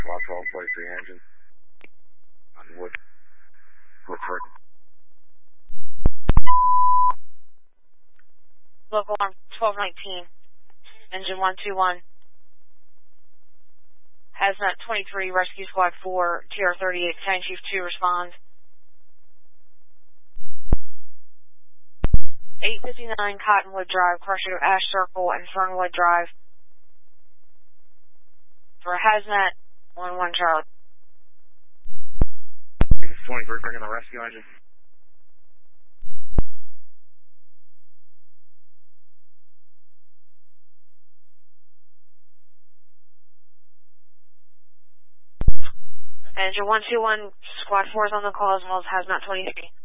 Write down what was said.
Squad 12, place the engine. On wood. Report. Local arm 1219. Engine 121. Hazmat 23, Rescue Squad 4, TR-38, Tank Chief 2, respond. 859 Cottonwood Drive, Crusher Ash Circle, and Fernwood Drive. For Hazmat 11 Charlie. 23, bring in the rescue engine. Engine 121, Squad 4 is on the call as well as Hazmat 23.